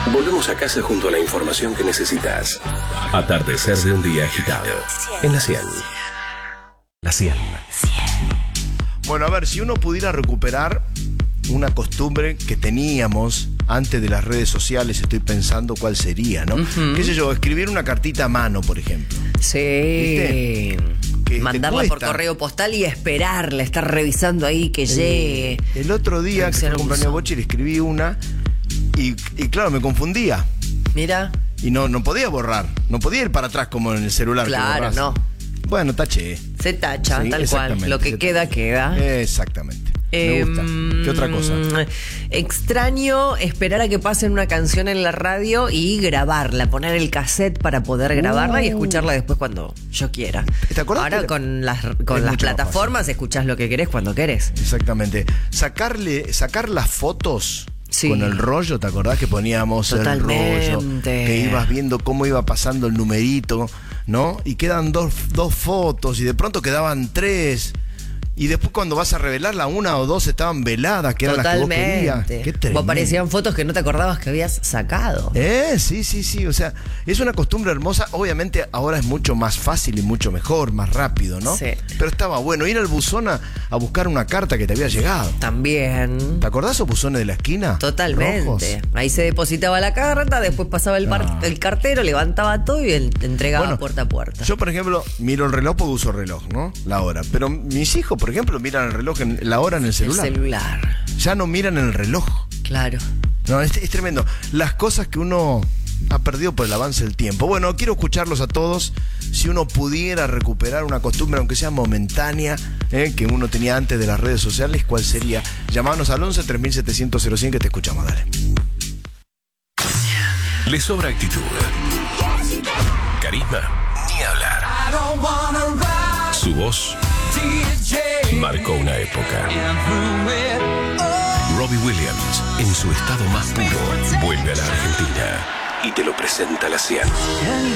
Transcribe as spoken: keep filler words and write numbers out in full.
Volvemos a casa junto a la información que necesitas. Atardecer de un día agitado. En la cien. La cien. Bueno, a ver, si uno pudiera recuperar una costumbre que teníamos antes de las redes sociales, estoy pensando cuál sería, ¿no? Uh-huh. ¿Qué sé yo? Escribir una cartita a mano, por ejemplo. Sí. ¿Viste? Que mandarla por correo postal y esperarla, estar revisando ahí que llegue. Eh, el otro día que fue el cumpleaños de Bochi le escribí una y, y claro, me confundía. Mira. Y no, no podía borrar, no podía ir para atrás como en el celular. Claro, no. Bueno, taché. Se tacha, sí, tal cual. Lo que queda, queda. Exactamente. Me gusta. Eh, ¿Qué otra cosa? Extraño esperar a que pasen una canción en la radio y grabarla, poner el cassette para poder grabarla uh. y escucharla después cuando yo quiera. ¿Te acuerdas? Ahora con las, con las plataformas escuchás lo que querés cuando querés. Exactamente. Sacarle, sacar las fotos. Sí. Con el rollo, ¿te acordás que poníamos Totalmente. el rollo? Que ibas viendo cómo iba pasando el numerito, ¿no? Y quedan dos, dos fotos y de pronto quedaban tres. Y después cuando vas a revelarla, una o dos estaban veladas, que eran Totalmente. las que vos querías. Qué tremendo. O aparecían fotos que no te acordabas que habías sacado. Eh, sí, sí, sí. O sea, es una costumbre hermosa. Obviamente ahora es mucho más fácil y mucho mejor, más rápido, ¿no? Sí. Pero estaba bueno ir al buzón a, a buscar una carta que te había llegado. También. ¿Te acordás esos buzones de la esquina? Totalmente. Rojos. Ahí se depositaba la carta, después pasaba el, par- el cartero, levantaba todo y él entregaba bueno, puerta a puerta. Yo, por ejemplo, miro el reloj porque uso reloj, ¿no? La hora. Pero mis hijos, por ejemplo, miran el reloj, en, la hora en el celular. El celular. Ya no miran el reloj. Claro. No, es, es tremendo. Las cosas que uno ha perdido por el avance del tiempo. Bueno, quiero escucharlos a todos. Si uno pudiera recuperar una costumbre, aunque sea momentánea, eh, que uno tenía antes de las redes sociales, ¿cuál sería? Llamarnos al once tres mil setecientos cero cien que te escuchamos, dale. Le sobra actitud. Carisma, ni hablar. Su voz marcó una época. Robbie Williams, en su estado más puro, vuelve a la Argentina y te lo presenta la cien.